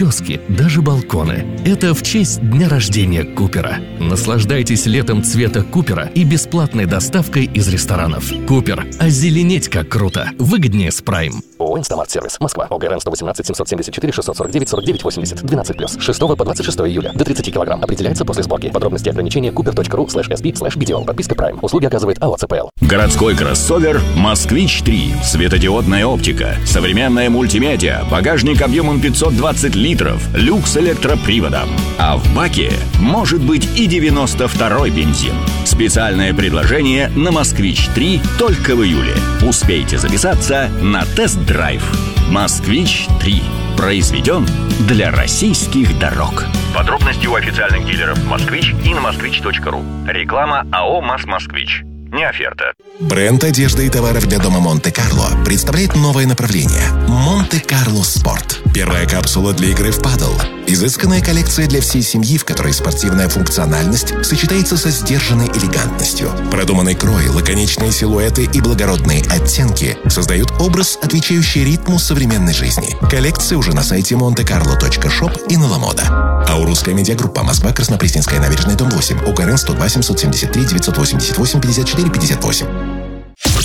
прически, даже балконы. Это в честь дня рождения Купера. Наслаждайтесь летом цвета Купера и бесплатной доставкой из ресторанов. Купер. Озеленеть как круто. Выгоднее с Prime. ООО «Инстамарт-сервис». Москва. ОГРН 118 774 649 49 80. 12+. 6 по 26 июля. До 30 килограмм. Определяется после сборки. Подробности и ограничения cooper.ru/sb/BTO. Подписка Prime. Услуги оказывает АО ЦПЛ. Городской кроссовер «Москвич-3». Светодиодная оптика. Современная мультимедиа. Багажник объемом 520 литров. Люкс электроприводом. А в баке может быть и 92-й бензин. Специальное предложение на «Москвич-3» только в июле. Успейте записаться на тест-драйв. «Москвич-3». Произведен для российских дорог. Подробности у официальных дилеров «Москвич» и на moskvich.ru. Реклама АО «МАЗ-Москвич». Не оферта. Бренд одежды и товаров для дома Монте-Карло представляет новое направление – Монте-Карло Спорт. Первая капсула для игры в падл. Изысканная коллекция для всей семьи, в которой спортивная функциональность сочетается со сдержанной элегантностью. Продуманный крой, лаконичные силуэты и благородные оттенки создают образ, отвечающий ритму современной жизни. Коллекция уже на сайте montecarlo.shop и на Ламода. Аурусская медиагруппа. Москва, Краснопресненская набережная, дом 8. ОГРН 102 773 988 54 58.